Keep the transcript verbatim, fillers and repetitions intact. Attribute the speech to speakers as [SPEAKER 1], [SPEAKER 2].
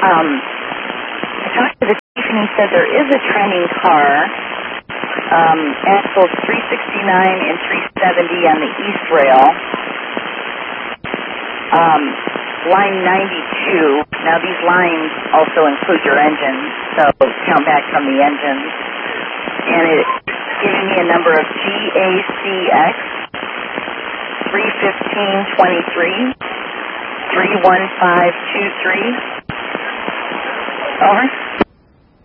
[SPEAKER 1] Um, I talked to the chief, and he said there is a training car, um, axles three sixty-nine and three seventy on the east rail. Um, line ninety-two. Now, these lines also include your engines, so count back from the engines. And it's giving me a number of G A C X three fifteen twenty-three, three one five two three. Over.